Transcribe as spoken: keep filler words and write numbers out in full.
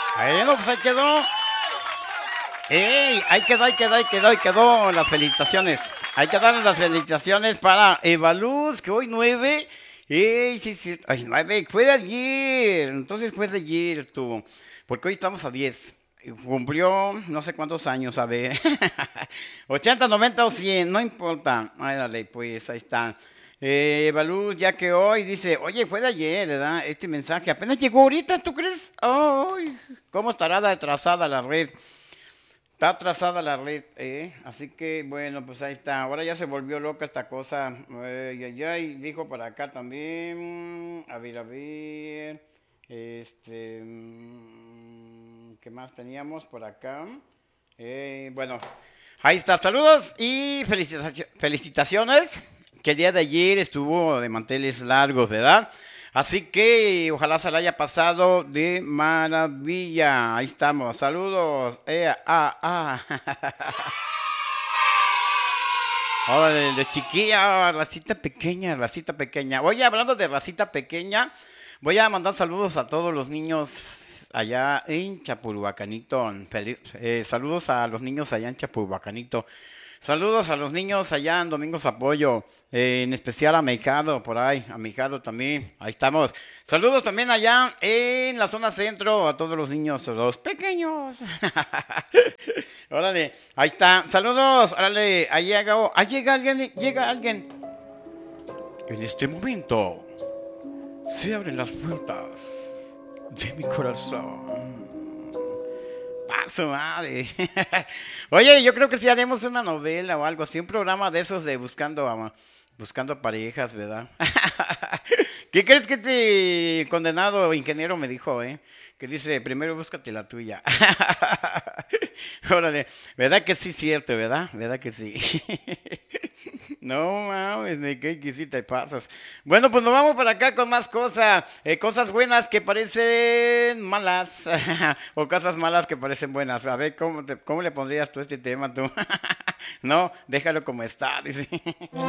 Bueno, pues ahí quedó. ¡Ey! Ahí quedó, ahí quedó, ahí quedó, ahí quedó las felicitaciones. Hay que darle las felicitaciones para Evaluz, que hoy nueve. ¡Ey! Sí, sí. Ay, nueve, fue de ayer. Entonces fue de ayer tú. Porque hoy estamos a diez. Y cumplió no sé cuántos años, a ver. ochenta, noventa o cien, no importa. Ay, dale, pues ahí está. Eh, Evaluz, ya que hoy dice, oye, fue de ayer, ¿verdad? Este mensaje apenas llegó ahorita, ¿tú crees? Ay, ¿cómo estará de atrasada la red? Está atrasada la red, ¿eh? Así que, bueno, pues ahí está. Ahora ya se volvió loca esta cosa. Ay, ay, ay, dijo para acá también. A ver, a ver. Este. mm, ¿Qué más teníamos por acá? Eh, bueno, ahí está. Saludos y felicitaci- felicitaciones. Que el día de ayer estuvo de manteles largos, ¿verdad? Así que ojalá se la haya pasado de maravilla. Ahí estamos. Saludos. Eh, ah, ah. Órale, de chiquilla, racita pequeña, racita pequeña. Oye, hablando de racita pequeña, voy a mandar saludos a todos los niños allá en Chapulhuacanito. Feli- eh, saludos a los niños allá en Chapulhuacanito. Saludos a los niños allá en Domingos Apoyo, eh, en especial a Mejado, por ahí, a Mejado también, ahí estamos. Saludos también allá en la zona centro a todos los niños, los pequeños. Órale, ahí está. Saludos, órale, ahí llega, ahí llega alguien, llega alguien. En este momento se abren las puertas de mi corazón. Paso, madre. Oye, yo creo que si haremos una novela o algo así, un programa de esos de buscando a, buscando parejas, ¿verdad? ¿Qué crees que este condenado ingeniero me dijo, eh? Que dice, primero búscate la tuya. Órale, ¿verdad que sí es cierto, verdad? ¿Verdad que sí? No mames, ni qué que sí te pasas. Bueno, pues nos vamos para acá con más cosas. Eh, cosas buenas que parecen malas. O cosas malas que parecen buenas. A ver, ¿cómo, te- cómo le pondrías tú este tema tú? No, déjalo como está, dice.